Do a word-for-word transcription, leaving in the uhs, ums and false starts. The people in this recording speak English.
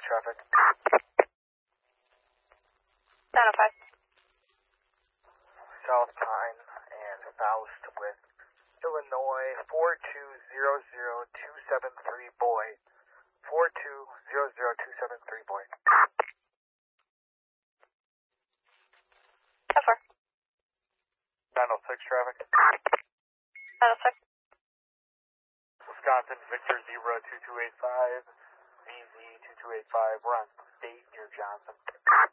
traffic. nine oh five. South Pine and Faust with Illinois four two zero zero two seven three Boy. four two zero zero two seven three Boy. How far? nine oh six traffic. nine oh six. Wisconsin Victor zero two two eight five. V Z two two eight five. We're on State near Johnson.